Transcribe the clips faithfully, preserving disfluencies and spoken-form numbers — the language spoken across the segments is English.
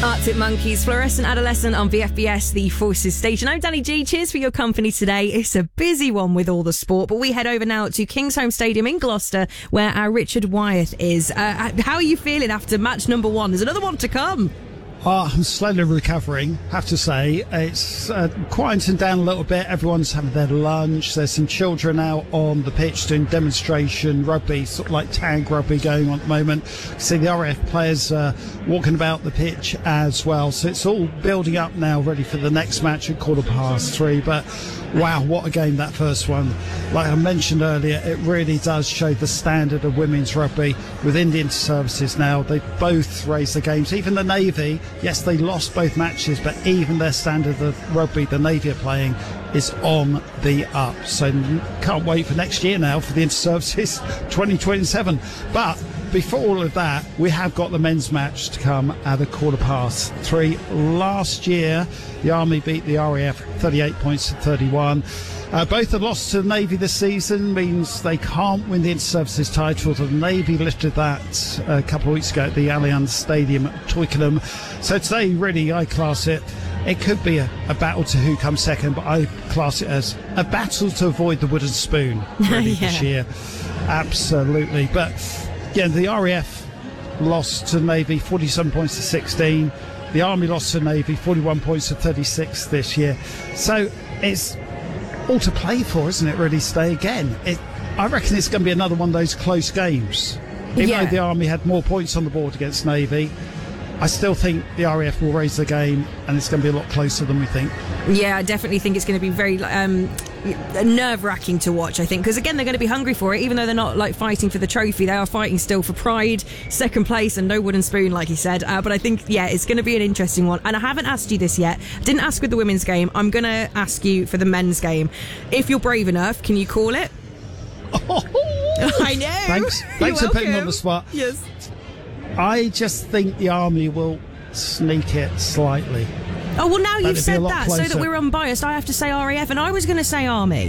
Arctic Monkeys, Fluorescent Adolescent on V F B S, the Forces station. I'm Danny G. Cheers for your company today. It's a busy one with all the sport, but we head over now to Kingsholm Stadium in Gloucester, where our Richard Wyeth is. Uh, how are you feeling after match number one? There's another one to come. Oh, I'm slowly recovering, have to say. It's uh, quieting down a little bit. Everyone's having their lunch. There's some children out on the pitch doing demonstration rugby, sort of like tag rugby going on at the moment. See the R A F players uh, walking about the pitch as well. So it's all building up now, ready for the next match at quarter past three. But wow, what a game that first one. Like I mentioned earlier, it really does show the standard of women's rugby with Indian Services now. They both raised the games. Even the Navy, yes, they lost both matches, but even their standard of rugby the Navy are playing is on the up. So can't wait for next year now for the Inter-Services twenty twenty-seven. But before all of that, we have got the men's match to come at a quarter past three. Last year, the Army beat the R A F thirty-eight points to thirty-one. Uh, both have lost to the Navy this season, means they can't win the Inter-Services title. The Navy lifted that a couple of weeks ago at the Allianz Stadium at Twickenham. So today, really, I class it, it could be a, a battle to who comes second, but I class it as a battle to avoid the wooden spoon, really, yeah. This year. Absolutely. But, yeah, the R A F lost to the Navy forty-seven points to sixteen. The Army lost to the Navy forty-one points to thirty-six this year. So it's all to play for, isn't it, really, today again? It, I reckon it's going to be another one of those close games. Even yeah. though the Army had more points on the board against Navy, I still think the R A F will raise the game and it's going to be a lot closer than we think. Yeah, I definitely think it's going to be very um, nerve-wracking to watch, I think, because again, they're going to be hungry for it. Even though they're not like fighting for the trophy, they are fighting still for pride, second place, and no wooden spoon, like he said. Uh, but I think, yeah, it's going to be an interesting one. And I haven't asked you this yet. I didn't ask with the women's game. I'm going to ask you for the men's game. If you're brave enough, can you call it? Oh, I know. Thanks, thanks for putting me on the spot. Yes. I just think the Army will sneak it slightly. Oh, well, now you've said that, closer. So that we're unbiased, I have to say R A F, and I was going to say Army.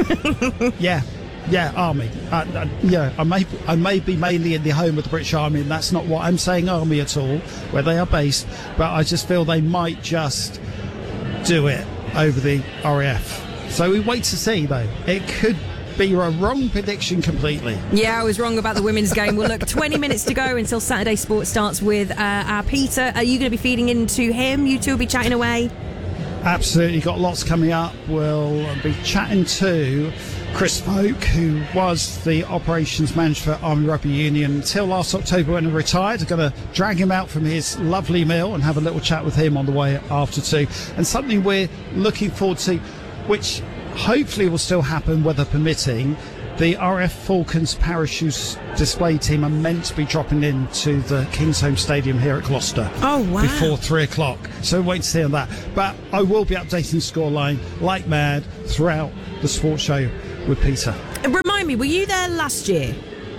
yeah, yeah, Army. Uh, uh, yeah, I may, I may be mainly in the home of the British Army, and that's not what I'm saying Army at all, where they are based, but I just feel they might just do it over the R A F. So we wait to see, though. It could be a wrong prediction completely. Yeah, I was wrong about the women's game. Well, look, twenty minutes to go until Saturday Sport starts with uh, our Peter. Are you going to be feeding into him? You two will be chatting away? Absolutely, got lots coming up. We'll be chatting to Chris Folk, who was the operations manager for Army Rugby Union until last October when he retired. I'm going to drag him out from his lovely meal and have a little chat with him on the way after two. And something we're looking forward to, which hopefully will still happen, weather permitting. The R A F Falcons parachute display team are meant to be dropping into the Kingsholm Stadium here at Gloucester. Oh, wow. Before three o'clock. So wait to see on that. But I will be updating the scoreline like mad throughout the sports show with Peter. Remind me, were you there last year?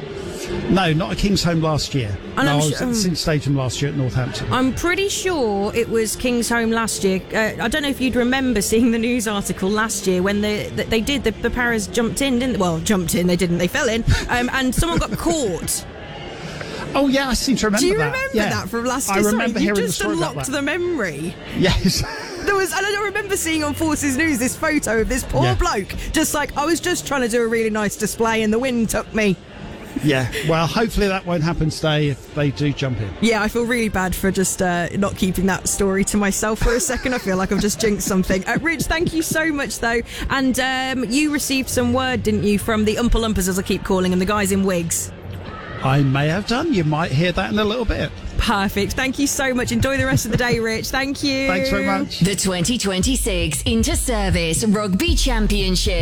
No, not at Kingsholm last year. And no, I'm I was sh- at the St Stadium last year at Northampton. I'm pretty sure it was Kingsholm last year. Uh, I don't know if you'd remember seeing the news article last year when the, the, they did, the, the Paras jumped in, didn't they? Well, jumped in, they didn't, they fell in, um, and someone got caught. Oh, yeah, I seem to remember that. Do you that. remember yeah. that from last year? I remember Sorry, hearing you the just story about unlocked that. the memory. Yes. There was, and I don't remember seeing on Forces News this photo of this poor yeah. bloke, just like, I was just trying to do a really nice display and the wind took me. Yeah, well, hopefully that won't happen today if they do jump in. Yeah, I feel really bad for just uh, not keeping that story to myself for a second. I feel like I've just jinxed something. Uh, Rich, thank you so much, though. And um, you received some word, didn't you, from the Oompa Loompas, as I keep calling them, the guys in wigs? I may have done. You might hear that in a little bit. Perfect. Thank you so much. Enjoy the rest of the day, Rich. Thank you. Thanks very much. The twenty twenty-six Inter-Service Rugby Championship.